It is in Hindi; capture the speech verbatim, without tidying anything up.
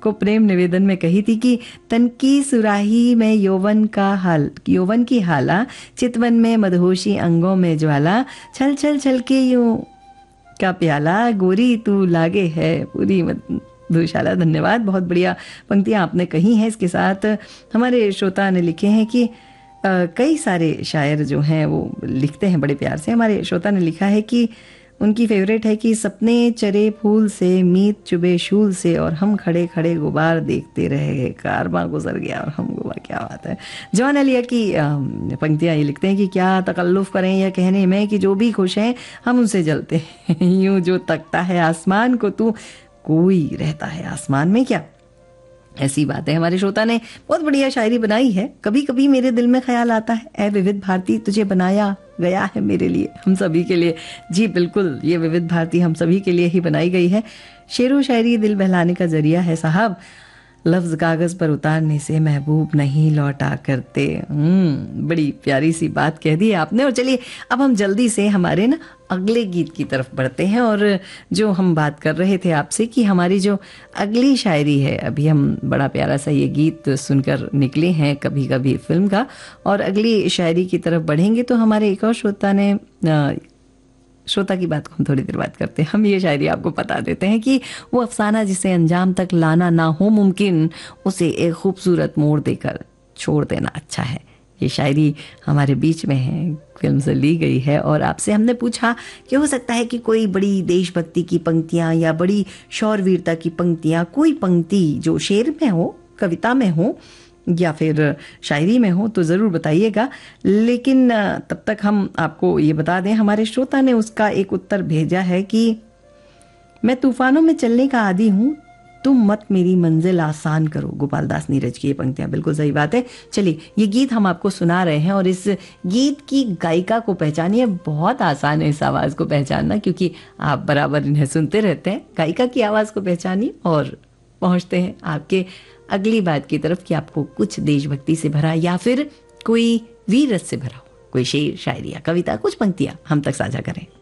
को प्रेम निवेदन में कही थी कि तन की सुराही में यौवन का हाल, यौवन की हाला, चितवन में मदहोशी अंगों में ज्वाला, छल छल छल के यूं का प्याला, गोरी तू लागे है पूरी मधुशाला। धन्यवाद, बहुत बढ़िया पंक्तियां आपने कही हैं। इसके साथ हमारे श्रोता ने लिखे हैं कि आ, कई सारे शायर जो हैं वो लिखते हैं बड़े प्यार से। हमारे श्रोता ने लिखा है कि उनकी फेवरेट है कि सपने चरे फूल से, मीत चुबे शूल से, और हम खड़े खड़े गुबार देखते रहे, कारवां गुजर गया और हम गुबार। क्या बात है। जवान अलिया की पंक्तियां ये लिखते हैं कि क्या तकल्लुफ करें यह कहने में कि जो भी खुश हैं हम उनसे जलते हैं, यूं जो तकता है आसमान को तू, कोई रहता है आसमान में क्या। ऐसी बात है। हमारे श्रोता ने बहुत बढ़िया शायरी बनाई है। कभी कभी मेरे दिल में ख्याल आता है, ऐ विविध भारती तुझे बनाया गया है मेरे लिए, हम सभी के लिए। जी बिल्कुल, ये विविध भारती हम सभी के लिए ही बनाई गई है। शेरो शायरी दिल बहलाने का जरिया है साहब, लफ्ज कागज पर उतारने से महबूब नहीं लौटा करते। हम्म बड़ी प्यारी सी बात कह दी आपने। और चलिए अब हम जल्दी से हमारे ना अगले गीत की तरफ बढ़ते हैं। और जो हम बात कर रहे थे आपसे कि हमारी जो अगली शायरी है, अभी हम बड़ा प्यारा सा ये गीत सुनकर निकले हैं कभी कभी फिल्म का, और अगली शायरी की तरफ बढ़ेंगे तो हमारे एक और श्रोता ने आ, श्रोता की बात को हम थोड़ी देर बात करते हैं। हम ये शायरी आपको बता देते हैं कि वो अफसाना जिसे अंजाम तक लाना ना हो मुमकिन, उसे एक खूबसूरत मोड़ देकर छोड़ देना अच्छा है। ये शायरी हमारे बीच में है, फिल्म से ली गई है। और आपसे हमने पूछा कि हो सकता है कि कोई बड़ी देशभक्ति की पंक्तियां या बड़ी शौरवीरता की पंक्तियां, कोई पंक्ति जो शेर में हो, कविता में हो या फिर शायरी में हो तो ज़रूर बताइएगा। लेकिन तब तक हम आपको ये बता दें, हमारे श्रोता ने उसका एक उत्तर भेजा है कि मैं तूफानों में चलने का आदी हूँ, तुम मत मेरी मंजिल आसान करो। गोपाल दास नीरज की ये पंक्तियां, बिल्कुल सही बात है। चलिए ये गीत हम आपको सुना रहे हैं और इस गीत की गायिका को पहचानिए। बहुत आसान है इस आवाज़ को पहचानना, क्योंकि आप बराबर इन्हें सुनते रहते हैं। गायिका की आवाज़ को पहचानिए और पहुंचते हैं आपके अगली बात की तरफ कि आपको कुछ देशभक्ति से भरा या फिर कोई वीर रस से भरा हो, कोई शेर, शायरी या कविता, कुछ पंक्तियां हम तक साझा करें।